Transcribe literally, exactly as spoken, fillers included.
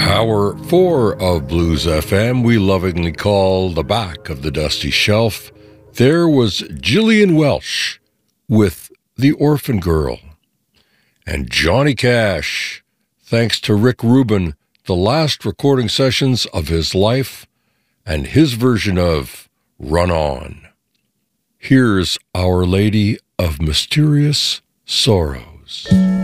Hour four of Blues F M, we lovingly call the back of the dusty shelf. There was Gillian Welch with The Orphan Girl. And Johnny Cash, thanks to Rick Rubin, the last recording sessions of his life and his version of Run On. Here's Our Lady of Mysterious Sorrows.